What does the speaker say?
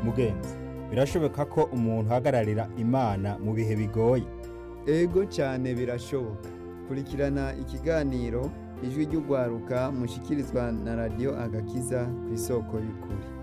mugenzi, birashoboka ko umuntu ahagararira Imana mu bihe bigoye. Ego cyane birashoboka. Kurikirana ikiganiro ijwi ry'ugwaruka mushikirizwa na Radio Agakiza ku isoko y'ukuri.